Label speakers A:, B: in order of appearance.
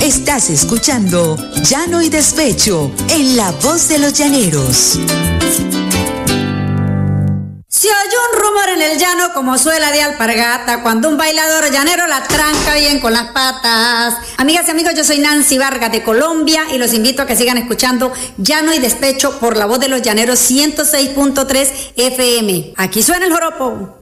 A: Estás escuchando Llano y Despecho en La Voz de los Llaneros.
B: Se oye un rumor en el llano como suela de alpargata, cuando un bailador llanero la tranca bien con las patas. Amigas y amigos, yo soy Nancy Vargas de Colombia y los invito a que sigan escuchando Llano y Despecho por La Voz de los Llaneros 106.3 FM. Aquí suena el joropo.